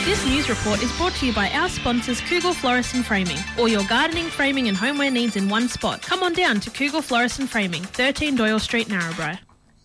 This news report is brought to you by our sponsors Kugel Florist and Framing. All your gardening, framing and homeware needs in one spot. Come on down to Kugel Florist and Framing, 13 Doyle Street, Narrabri.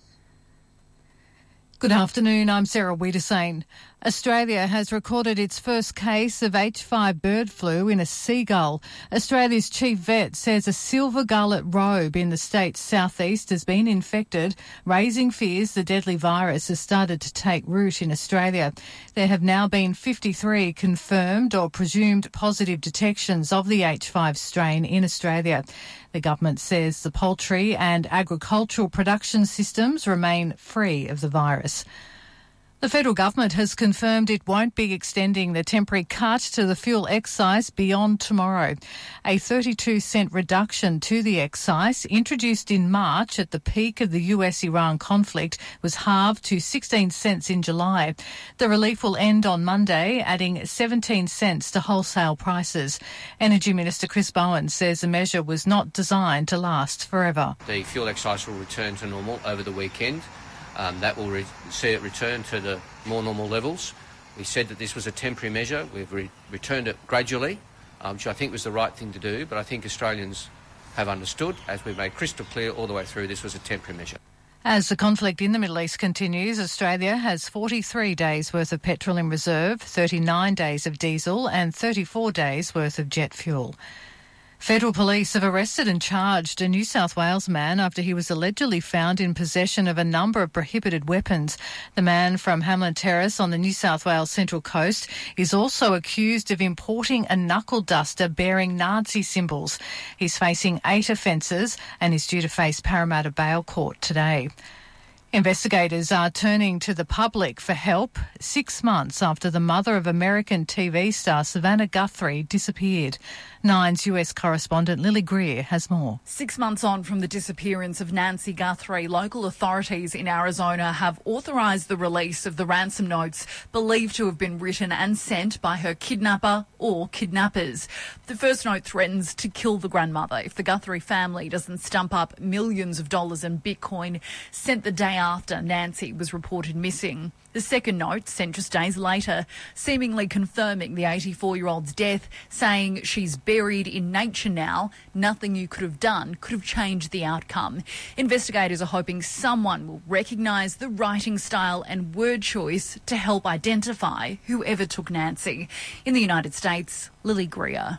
Good afternoon, I'm Sarah Wiedersane. Australia has recorded its first case of H5 bird flu in a seagull. Australia's chief vet says a silver gullet robe in the state's southeast has been infected, raising fears the deadly virus has started to take root in Australia. There have now been 53 confirmed or presumed positive detections of the H5 strain in Australia. The government says the poultry and agricultural production systems remain free of the virus. The federal government has confirmed it won't be extending the temporary cut to the fuel excise beyond tomorrow. A 32-cent reduction to the excise, introduced in March at the peak of the US-Iran conflict, was halved to 16 cents in July. The relief will end on Monday, adding 17 cents to wholesale prices. Energy Minister Chris Bowen says the measure was not designed to last forever. The fuel excise will return to normal over the weekend. That will see it return to the more normal levels. We said that this was a temporary measure. We've returned it gradually, which I think was the right thing to do, but I think Australians have understood, as we've made crystal clear all the way through, this was a temporary measure. As the conflict in the Middle East continues, Australia has 43 days' worth of petrol in reserve, 39 days of diesel and 34 days' worth of jet fuel. Federal police have arrested and charged a New South Wales man after he was allegedly found in possession of a number of prohibited weapons. The man from Hamlin Terrace on the New South Wales Central Coast is also accused of importing a knuckle duster bearing Nazi symbols. He's facing 8 offences and is due to face Parramatta Bail Court today. Investigators are turning to the public for help 6 months after the mother of American TV star Savannah Guthrie disappeared. Nine's US correspondent Lily Greer has more. 6 months on from the disappearance of Nancy Guthrie, local authorities in Arizona have authorised the release of the ransom notes believed to have been written and sent by her kidnapper or kidnappers. The first note threatens to kill the grandmother if the Guthrie family doesn't stump up millions of dollars in Bitcoin, sent the day after Nancy was reported missing. The second note, sent just days later, seemingly confirming the 84-year-old's death, saying she's buried in nature now. Nothing you could have done could have changed the outcome. Investigators are hoping someone will recognise the writing style and word choice to help identify whoever took Nancy. In the United States, Lily Greer.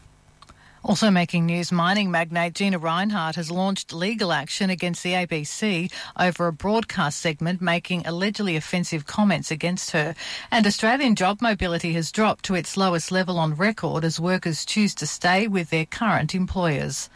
Also making news, mining magnate Gina Rinehart has launched legal action against the ABC over a broadcast segment making allegedly offensive comments against her. And Australian job mobility has dropped to its lowest level on record as workers choose to stay with their current employers.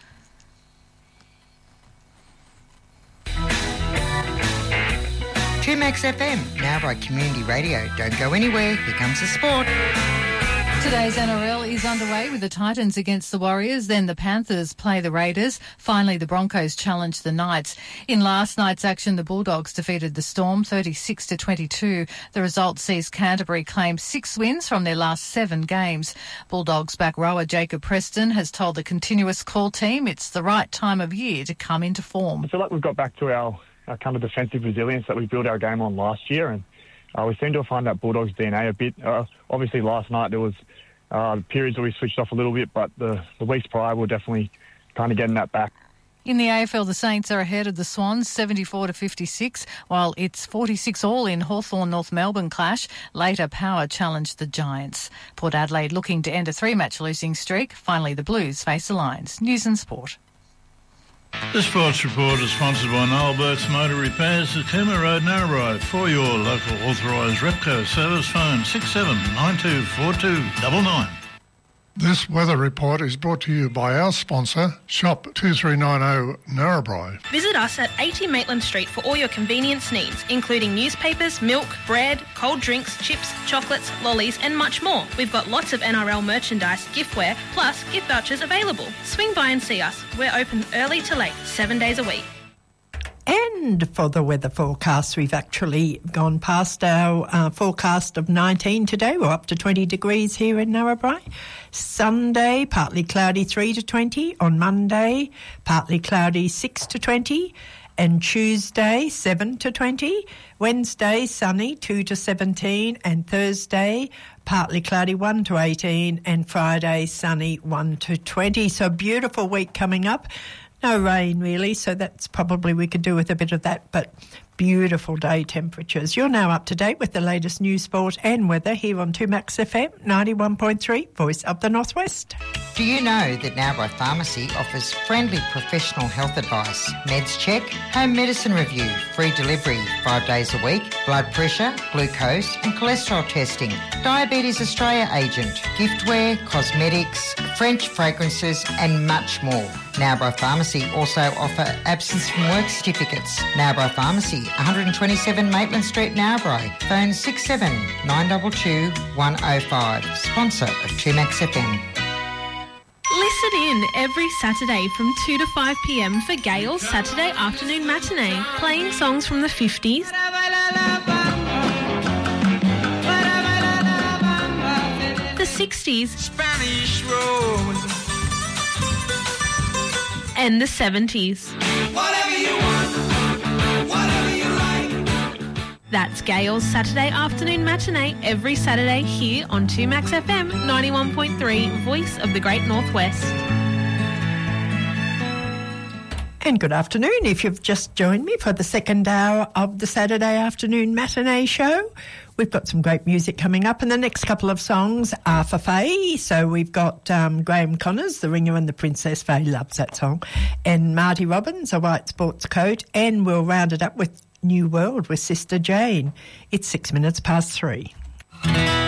Max FM, now by Community Radio. Don't go anywhere, here comes the sport. Today's NRL is underway with the Titans against the Warriors, then the Panthers play the Raiders. Finally, the Broncos challenge the Knights. In last night's action, the Bulldogs defeated the Storm 36-22. The result sees Canterbury claim 6 wins from their last 7 games. Bulldogs back rower Jacob Preston has told the Continuous Call team it's the right time of year to come into form. I feel like we've got back to our kind of defensive resilience that we built our game on last year, and we seem to find that Bulldogs DNA a bit. Obviously, last night there was periods where we switched off a little bit, but the weeks prior we're definitely kind of getting that back. In the AFL, the Saints are ahead of the Swans, 74-56, while it's 46-all in Hawthorn North Melbourne clash. Later, Power challenged the Giants. Port Adelaide looking to end a 3-match losing streak. Finally, the Blues face the Lions. News and Sport. The Sports Report is sponsored by Noel Burke's Motor Repairs at Cooma Road, Narrabri. For your local authorised Repco service, phone 67924299. This weather report is brought to you by our sponsor, Shop 2390 Narrabri. Visit us at 80 Maitland Street for all your convenience needs, including newspapers, milk, bread, cold drinks, chips, chocolates, lollies and much more. We've got lots of NRL merchandise, giftware, plus gift vouchers available. Swing by and see us. We're open early to late, 7 days a week. And for the weather forecast, we've actually gone past our forecast of 19 today. We're up to 20 degrees here in Narrabri. Sunday, partly cloudy 3 to 20. On Monday, partly cloudy 6 to 20. And Tuesday, 7 to 20. Wednesday, sunny, 2 to 17. And Thursday, partly cloudy, 1 to 18. And Friday, sunny, 1 to 20. So beautiful week coming up. No rain really, so that's probably we could do with a bit of that, but beautiful day temperatures. You're now up to date with the latest news, sport and weather here on 2Max FM 91.3, Voice of the Northwest. Do you know that Narrabri Pharmacy offers friendly professional health advice, meds check, home medicine review, free delivery 5 days a week, blood pressure, glucose and cholesterol testing, Diabetes Australia agent, giftware, cosmetics, French fragrances and much more. Narrabri Pharmacy also offer absence from work certificates. Narrabri Pharmacy, 127 Maitland Street, Narrabri. Phone 67 922 105. Sponsor of 2Max FM. Listen in every Saturday from 2 to 5 p.m. for Gail's Saturday Afternoon Matinee, playing songs from the 50s, the 60s, Spanish Rose, and the 70s. whatever you want, whatever you like. That's Gail's Saturday Afternoon Matinee every Saturday here on 2Max FM 91.3, Voice of the Great Northwest. And good afternoon. If you've just joined me for the second hour of the Saturday Afternoon Matinee Show, we've got some great music coming up, and the next couple of songs are for Faye. So we've got Graham Connors, The Ringer and the Princess. Faye loves that song. And Marty Robbins, A White Sports Coat. And we'll round it up with New World with Sister Jane. It's 6 minutes past 3.